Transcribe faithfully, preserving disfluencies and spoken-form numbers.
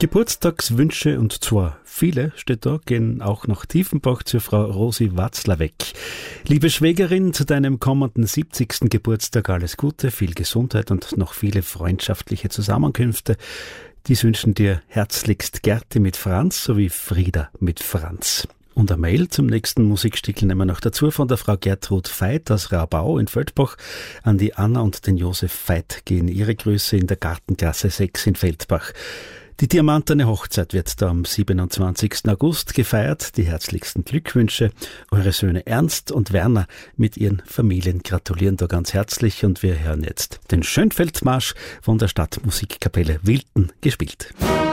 Geburtstagswünsche, und zwar viele, steht da, gehen auch nach Tiefenbach zur Frau Rosi Watzlawick. Liebe Schwägerin, zu deinem kommenden siebzigsten Geburtstag alles Gute, viel Gesundheit und noch viele freundschaftliche Zusammenkünfte. Dies wünschen dir herzlichst Gerti mit Franz sowie Frieda mit Franz. Und eine Mail zum nächsten Musikstickel nehmen wir noch dazu von der Frau Gertrud Veit aus Raubau in Feldbach. An die Anna und den Josef Veit gehen ihre Grüße in der Gartengasse sechs in Feldbach. Die diamantene Hochzeit wird da am siebenundzwanzigsten August gefeiert. Die herzlichsten Glückwünsche. Eure Söhne Ernst und Werner mit ihren Familien gratulieren da ganz herzlich, und wir hören jetzt den Schönfeldmarsch von der Stadtmusikkapelle Wilten gespielt.